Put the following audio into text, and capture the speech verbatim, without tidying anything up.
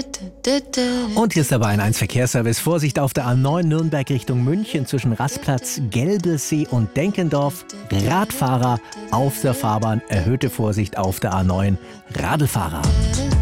Und hier ist der Bayern eins Verkehrsservice. Vorsicht auf der A neun Nürnberg Richtung München zwischen Rastplatz, Gelbelsee und Denkendorf. Radfahrer auf der Fahrbahn, erhöhte Vorsicht auf der A neun. Radlfahrer.